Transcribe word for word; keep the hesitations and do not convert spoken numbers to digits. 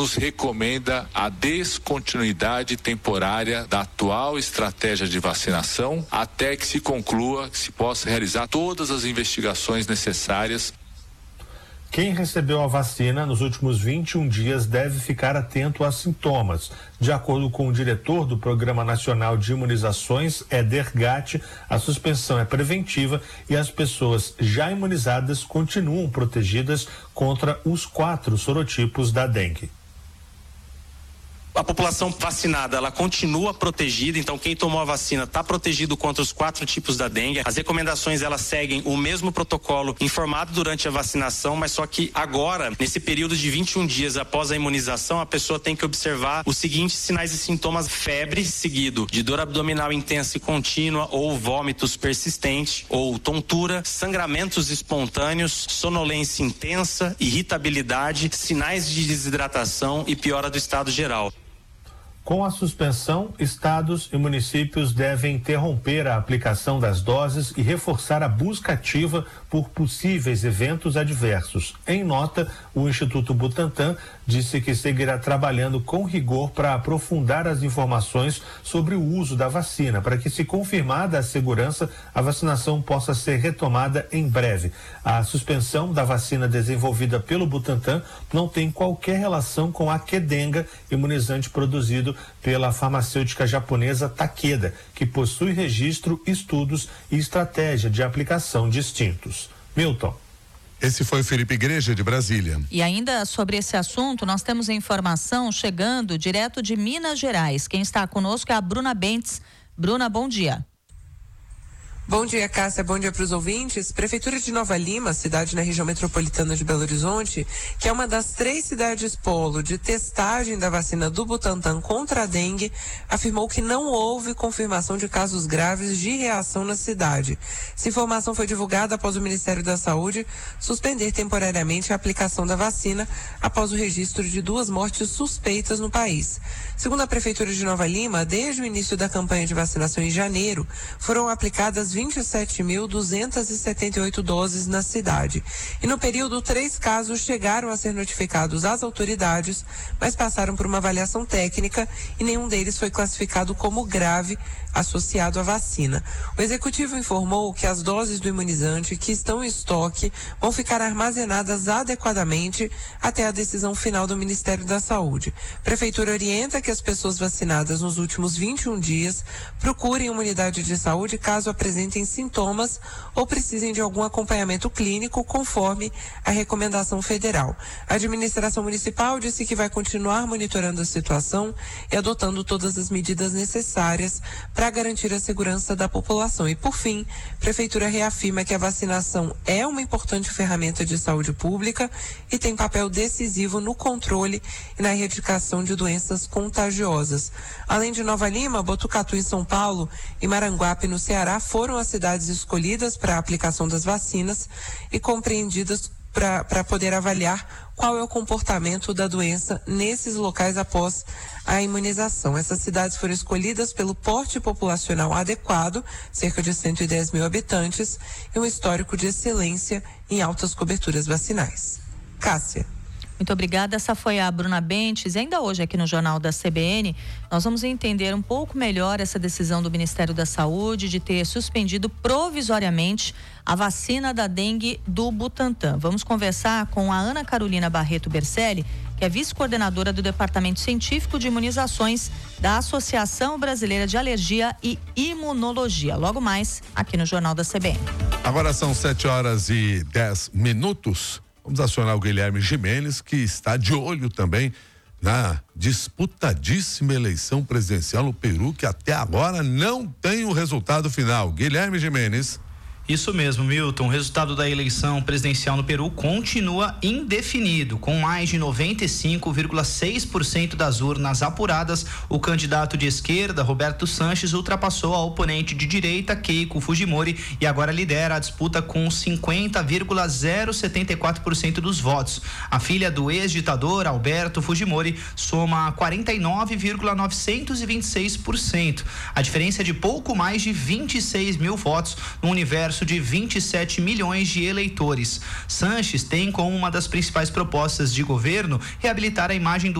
nos recomenda a descontinuidade temporária da atual estratégia de vacinação até que se conclua, que se possa realizar todas as investigações necessárias. Quem recebeu a vacina nos últimos vinte e um dias deve ficar atento a sintomas. De acordo com o diretor do Programa Nacional de Imunizações, Éder Gatti, a suspensão é preventiva e as pessoas já imunizadas continuam protegidas contra os quatro sorotipos da dengue. A população vacinada, ela continua protegida, então quem tomou a vacina está protegido contra os quatro tipos da dengue. As recomendações, elas seguem o mesmo protocolo informado durante a vacinação, mas só que agora, nesse período de vinte e um dias após a imunização, a pessoa tem que observar os seguintes sinais e sintomas: febre, seguido de dor abdominal intensa e contínua ou vômitos persistentes, ou tontura, sangramentos espontâneos, sonolência intensa, irritabilidade, sinais de desidratação e piora do estado geral. Com a suspensão, estados e municípios devem interromper a aplicação das doses e reforçar a busca ativa por possíveis eventos adversos. Em nota, o Instituto Butantan disse que seguirá trabalhando com rigor para aprofundar as informações sobre o uso da vacina, para que, se confirmada a segurança, a vacinação possa ser retomada em breve. A suspensão da vacina desenvolvida pelo Butantan não tem qualquer relação com a Qdenga, imunizante produzido pela farmacêutica japonesa Takeda, que possui registro, estudos e estratégia de aplicação distintos. Milton. Esse foi o Felipe Igreja, de Brasília. E ainda sobre esse assunto, nós temos informação chegando direto de Minas Gerais. Quem está conosco é a Bruna Bentes. Bruna, bom dia. Bom dia, Cássia. Bom dia para os ouvintes. Prefeitura de Nova Lima, cidade na região metropolitana de Belo Horizonte, que é uma das três cidades polo de testagem da vacina do Butantan contra a dengue, afirmou que não houve confirmação de casos graves de reação na cidade. Essa informação foi divulgada após o Ministério da Saúde suspender temporariamente a aplicação da vacina após o registro de duas mortes suspeitas no país. Segundo a Prefeitura de Nova Lima, desde o início da campanha de vacinação em janeiro, foram aplicadas vinte e sete mil duzentas e setenta e oito doses na cidade. E no período, três casos chegaram a ser notificados às autoridades, mas passaram por uma avaliação técnica e nenhum deles foi classificado como grave associado à vacina. O executivo informou que as doses do imunizante que estão em estoque vão ficar armazenadas adequadamente até a decisão final do Ministério da Saúde. A Prefeitura orienta que as pessoas vacinadas nos últimos vinte e um dias procurem uma unidade de saúde caso apresentem sintomas ou precisem de algum acompanhamento clínico, conforme a recomendação federal. A administração municipal disse que vai continuar monitorando a situação e adotando todas as medidas necessárias para garantir a segurança da população. E, por fim, a Prefeitura reafirma que a vacinação é uma importante ferramenta de saúde pública e tem papel decisivo no controle e na erradicação de doenças contagiosas. Além de Nova Lima, Botucatu, em São Paulo, e Maranguape, no Ceará, foram as cidades escolhidas para a aplicação das vacinas e compreendidas para poder avaliar qual é o comportamento da doença nesses locais após a imunização. Essas cidades foram escolhidas pelo porte populacional adequado, cerca de cento e dez mil habitantes, e um histórico de excelência em altas coberturas vacinais. Cássia. Muito obrigada. Essa foi a Bruna Bentes. E ainda hoje aqui no Jornal da C B N, nós vamos entender um pouco melhor essa decisão do Ministério da Saúde de ter suspendido provisoriamente a vacina da dengue do Butantan. Vamos conversar com a Ana Carolina Barreto Bercelli, que é vice-coordenadora do Departamento Científico de Imunizações da Associação Brasileira de Alergia e Imunologia. Logo mais aqui no Jornal da C B N. Agora são sete horas e dez minutos. Vamos acionar o Guilherme Gimenez, que está de olho também na disputadíssima eleição presidencial no Peru, que até agora não tem o resultado final. Guilherme Gimenez. Isso mesmo, Milton. O resultado da eleição presidencial no Peru continua indefinido. Com mais de noventa e cinco vírgula seis por cento das urnas apuradas, o candidato de esquerda, Roberto Sanches, ultrapassou a oponente de direita, Keiko Fujimori, e agora lidera a disputa com cinquenta vírgula zero setenta e quatro por cento dos votos. A filha do ex-ditador, Alberto Fujimori, soma quarenta e nove vírgula novecentos e vinte e seis por cento. A diferença é de pouco mais de vinte e seis mil votos no universo de vinte e sete milhões de eleitores. Sanches tem como uma das principais propostas de governo reabilitar a imagem do